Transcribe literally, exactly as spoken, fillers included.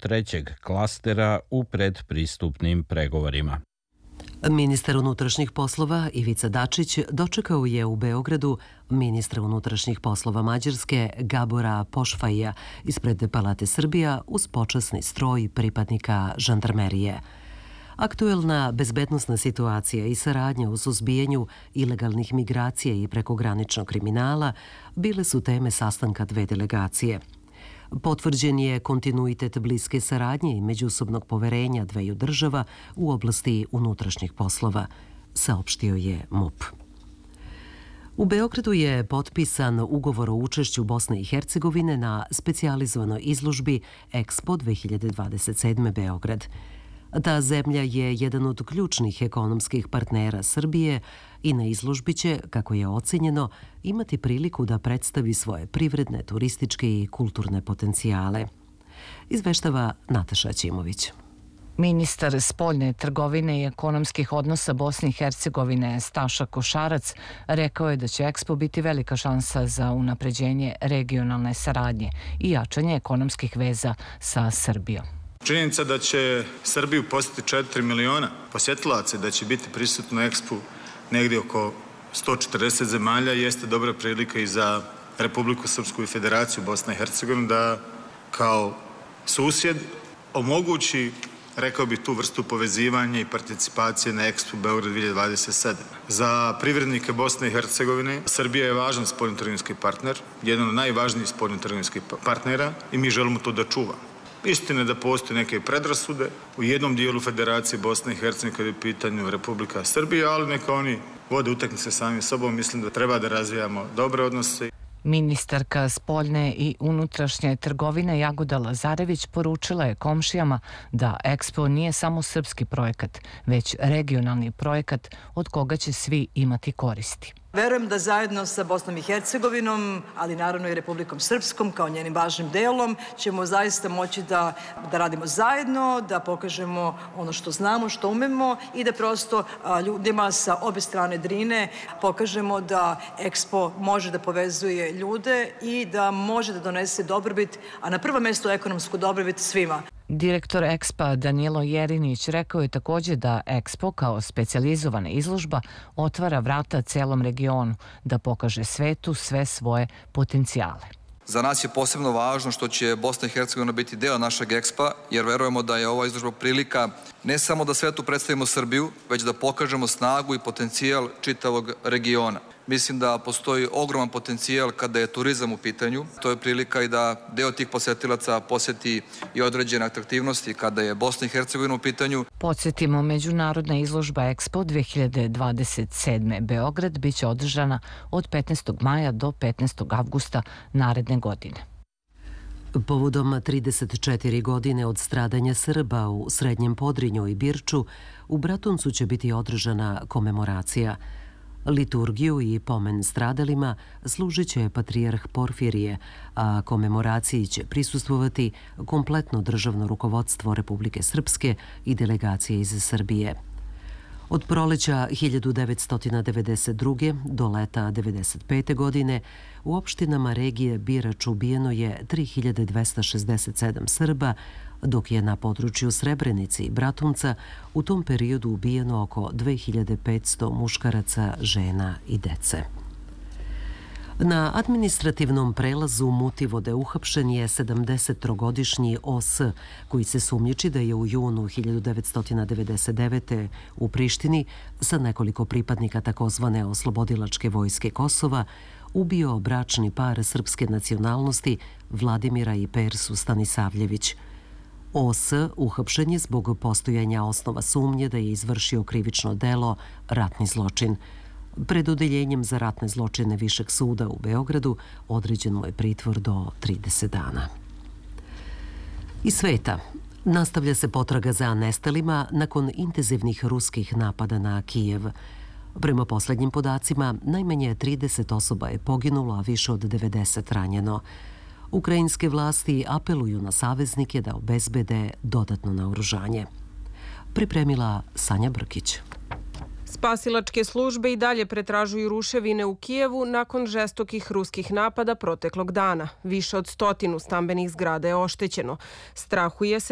trećeg klastera u predpristupnim pregovorima. Ministar unutrašnjih poslova Ivica Dačić dočekao je u Beogradu ministra unutrašnjih poslova Mađarske Gabora Pošfaja ispred Palate Srbija uz počasni stroj pripadnika žandarmerije. Aktuelna bezbednosna situacija i saradnja u suzbijanju ilegalnih migracija i prekograničnog kriminala bile su teme sastanka dve delegacije. Potvrđen je kontinuitet bliske saradnje i međusobnog poverenja dveju država u oblasti unutrašnjih poslova, saopštio je MUP. U Beogradu je potpisan ugovor o učešću Bosne i Hercegovine na specijalizovanoj izložbi Expo dve hiljade dvadeset sedme Beograd. Ta zemlja je jedan od ključnih ekonomskih partnera Srbije i na izložbi će, kako je ocenjeno, imati priliku da predstavi svoje privredne, turističke i kulturne potencijale. Izveštava Nataša Ćimović. Ministar spoljne trgovine i ekonomskih odnosa Bosne i Hercegovine Staša Košarac rekao je da će Expo biti velika šansa za unapređenje regionalne saradnje i jačanje ekonomskih veza sa Srbijom. Činjenica da će Srbiju posjetiti četiri miliona posjetilaca, da će biti prisutno na Expu negdje oko sto četrdeset zemalja, jeste dobra prilika i za Republiku Srpsku i Federaciju Bosna i Hercegovina da kao susjed omogući, rekao bih, tu vrstu povezivanja i participacije na Expo Beograd dve hiljade dvadeset sedam. Za privrednike Bosne i Hercegovine Srbija je važan spoljnotrgovinski partner, jedan od najvažnijih spoljnotrgovinskih partnera i mi želimo to da čuvamo. Istina je da postoje neke predrasude u jednom dijelu Federacije Bosne i Hercegovine kada je u pitanju Republika Srbija, ali neka oni vode utakmice sami sobom. Mislim da treba da razvijamo dobre odnose. Ministarka spoljne i unutrašnje trgovine Jagoda Lazarević poručila je komšijama da Expo nije samo srpski projekat, već regionalni projekat od koga će svi imati koristi. Verujem da zajedno sa Bosnom i Hercegovinom, ali naravno i Republikom Srpskom kao njenim važnim delom, ćemo zaista moći da, da radimo zajedno, da pokažemo ono što znamo, što umemo i da prosto a, ljudima sa obe strane Drine pokažemo da Expo može da povezuje ljude i da može da donese dobrobit, a na prvo mesto ekonomsku dobrobit svima. Direktor Expa Danilo Jerinić rekao je također da Expo kao specijalizovana izložba otvara vrata celom regionu da pokaže svetu sve svoje potencijale. Za nas je posebno važno što će Bosna i Hercegovina biti deo našeg Expa, jer verujemo da je ova izložba prilika ne samo da svetu predstavimo Srbiju, već da pokažemo snagu i potencijal čitavog regiona. Mislim da postoji ogroman potencijal kada je turizam u pitanju. To je prilika i da deo tih posjetilaca posjeti i određene atraktivnosti kada je Bosna i Hercegovina u pitanju. Podsjetimo, međunarodna izložba Expo dve hiljade dvadeset sedme Beograd biće održana od petnaestog maja do petnaestog avgusta naredne godine. Povodom trideset četiri godine od stradanja Srba u Srednjem Podrinju i Birču, u Bratuncu će biti održana komemoracija. Liturgiju i pomen stradalima služit će patrijarh Porfirije, a komemoraciji će prisustvovati kompletno državno rukovodstvo Republike Srpske i delegacije iz Srbije. Od proleća hiljadu devetsto devedeset druge do leta devedeset pete godine u opštinama regije Birač ubijeno je tri hiljade dvesta šezdeset sedam Srba, dok je na području Srebrenice i Bratunca u tom periodu ubijeno oko dve hiljade petsto muškaraca, žena i dece. Na administrativnom prelazu Mutivode uhapšen je sedamdesettrogodišnji O S, koji se sumnjiči da je u junu hiljadu devetsto devedeset devete u Prištini sa nekoliko pripadnika takozvane oslobodilačke vojske Kosova ubio bračni par srpske nacionalnosti Vladimira i Persu Stanisavljević. O S uhapšen je zbog postojanja osnova sumnje da je izvršio krivično delo ratni zločin. Pred odeljenjem za ratne zločine Višeg suda u Beogradu određen mu je pritvor do trideset dana. Iz sveta nastavlja se potraga za nestalima nakon intenzivnih ruskih napada na Kijev. Prema poslednjim podacima, najmanje trideset osoba je poginulo, a više od devedeset ranjeno. Ukrajinske vlasti apeluju na saveznike da obezbede dodatno naoružanje. Pripremila Sanja Brkić. Spasilačke službe i dalje pretražuju ruševine u Kijevu nakon žestokih ruskih napada proteklog dana. Više od stotinu stambenih zgrada je oštećeno. Strahuje se